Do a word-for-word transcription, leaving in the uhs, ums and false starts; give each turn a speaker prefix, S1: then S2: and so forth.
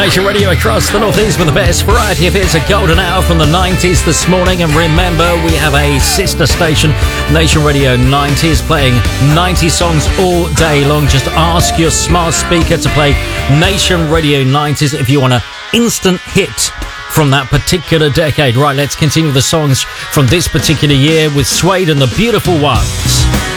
S1: Nation Radio across the northeast with the best variety of hits. A golden hour from the nineties this morning. And remember, we have a sister station, Nation Radio nineties, playing ninety songs all day long. Just ask your smart speaker to play Nation Radio nineties if you want an instant hit from that particular decade. Right, let's continue the songs from this particular year with Suede and the Beautiful Ones.